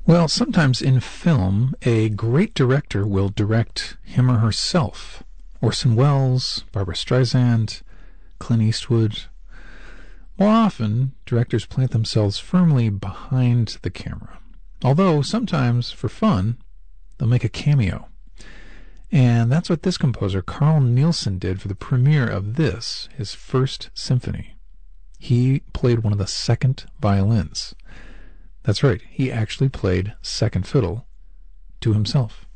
Well, sometimes in film, a great director will direct him or herself. Orson Welles, Barbra Streisand, Clint Eastwood. More often, directors plant themselves firmly behind the camera. Although, sometimes, for fun, they'll make a cameo. And that's what this composer, Carl Nielsen, did for the premiere of this, his first symphony. He played one of the second violins. That's right, he actually played second fiddle to himself.